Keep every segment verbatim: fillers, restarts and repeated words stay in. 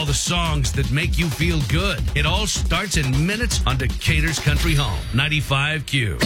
all the songs that make you feel good. It all starts in minutes on Decatur's Country Home, ninety-five Q.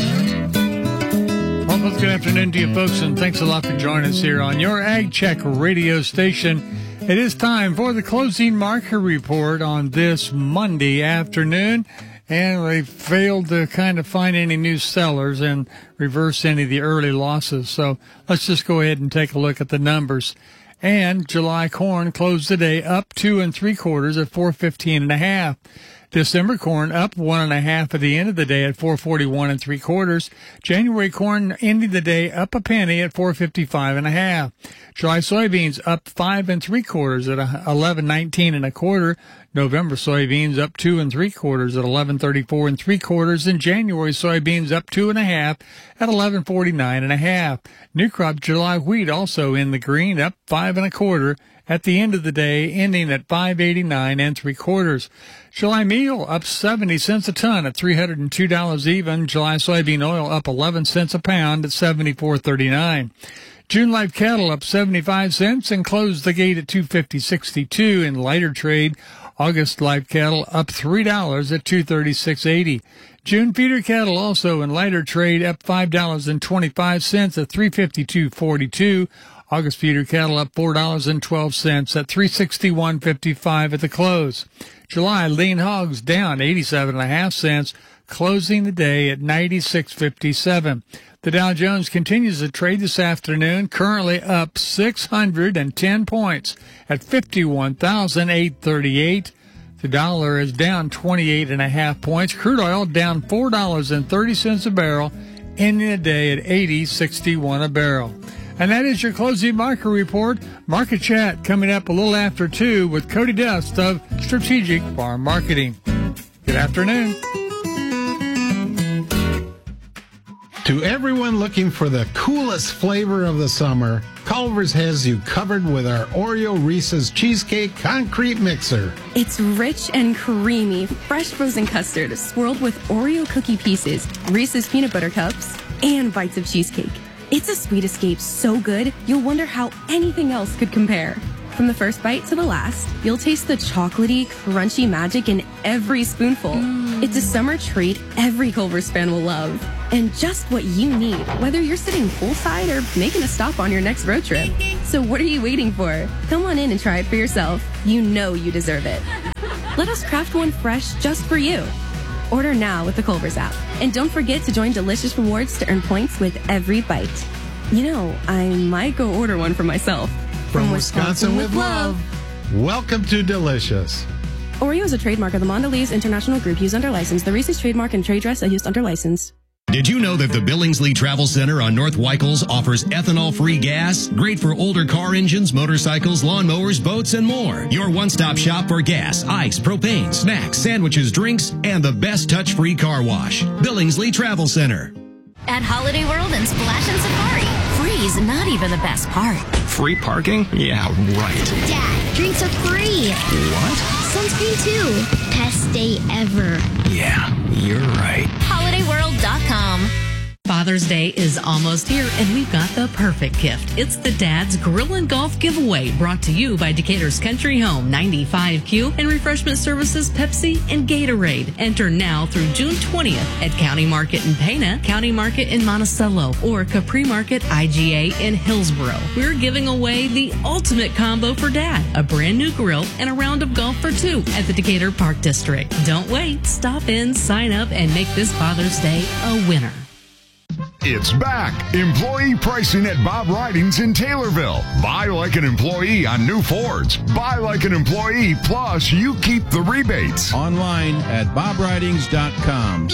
Well, good afternoon to you folks, and thanks a lot for joining us here on your Ag Check radio station. It is time for the closing market report on this Monday afternoon, and we failed to kind of find any new sellers and reverse any of the early losses. So let's just go ahead and take a look at the numbers. And July corn closed the day up two and three quarters at four fifteen and a half. December corn up one and a half at the end of the day at four forty-one and three quarters. January corn ending the day up a penny at four fifty-five and a half. July soybeans up five and three quarters at eleven nineteen and a quarter. November soybeans up two and three quarters at eleven thirty-four and three quarters. And January soybeans up two and a half at eleven forty-nine and a half. New crop July wheat also in the green, up five and a quarter at the end of the day, ending at five eighty-nine and three quarters. July meal up seventy cents a ton at three hundred two dollars even. July soybean oil up eleven cents a pound at seventy-four thirty-nine. June live cattle up seventy-five cents and closed the gate at two fifty sixty-two. In lighter trade, August live cattle up three dollars at two thirty-six eighty. June feeder cattle also in lighter trade up five dollars and twenty-five cents at three fifty-two forty-two. August feeder cattle up four dollars and twelve cents at three sixty-one fifty-five at the close. July lean hogs down eighty-seven and a half cents, closing the day at ninety-six fifty-seven. The Dow Jones continues to trade this afternoon, currently up six hundred ten points at fifty-one thousand eight hundred thirty-eight. The dollar is down twenty-eight and a half points. Crude oil down four dollars and thirty cents a barrel, ending the day at eighty sixty-one a barrel. And that is your closing market report. Market Chat coming up a little after two with Cody Dust of Strategic Farm Marketing. Good afternoon. To everyone looking for the coolest flavor of the summer, Culver's has you covered with our Oreo Reese's Cheesecake Concrete Mixer. It's rich and creamy, fresh frozen custard swirled with Oreo cookie pieces, Reese's peanut butter cups, and bites of cheesecake. It's a sweet escape so good, you'll wonder how anything else could compare. From the first bite to the last, you'll taste the chocolatey, crunchy magic in every spoonful. Mm. It's a summer treat every Culver's fan will love. And just what you need, whether you're sitting poolside or making a stop on your next road trip. So what are you waiting for? Come on in and try it for yourself. You know you deserve it. Let us craft one fresh just for you. Order now with the Culver's app. And don't forget to join Delicious Rewards to earn points with every bite. You know, I might go order one for myself. From, From Wisconsin, Wisconsin with love. love. Welcome to Delicious. Oreo is a trademark of the Mondelez International Group used under license. The Reese's trademark and trade dress are used under license. Did you know that the Billingsley Travel Center on North Weichels offers ethanol-free gas? Great for older car engines, motorcycles, lawnmowers, boats, and more. Your one-stop shop for gas, ice, propane, snacks, sandwiches, drinks, and the best touch-free car wash. Billingsley Travel Center. At Holiday World and Splash and Safari, free is not even the best part. Free parking? Yeah, right. Dad, drinks are free. What? Sunscreen too. Best day ever. Yeah, you're right. holiday world dot com. Father's Day is almost here, and we've got the perfect gift. It's the Dad's Grill and Golf Giveaway, brought to you by Decatur's Country Home, ninety-five Q, and Refreshment Services, Pepsi, and Gatorade. Enter now through June twentieth at County Market in Pana, County Market in Monticello, or Capri Market I G A in Hillsboro. We're giving away the ultimate combo for Dad, a brand new grill and a round of golf for two at the Decatur Park District. Don't wait. Stop in, sign up, and make this Father's Day a winner. It's back. Employee pricing at Bob Ridings in Taylorville. Buy like an employee on new Fords. Buy like an employee, plus you keep the rebates. Online at bob ridings dot com.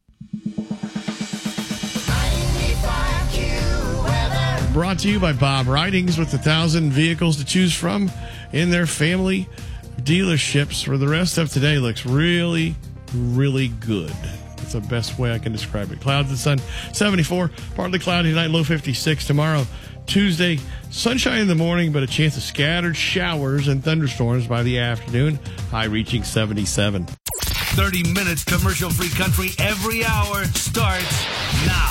Brought to you by Bob Ridings, with a thousand vehicles to choose from in their family dealerships. For the rest of today looks really, really good. That's the best way I can describe it. Clouds and sun, seventy-four. Partly cloudy tonight, low fifty-six. Tomorrow, Tuesday, sunshine in the morning, but a chance of scattered showers and thunderstorms by the afternoon. High reaching seventy-seven. thirty minutes commercial-free country every hour starts now.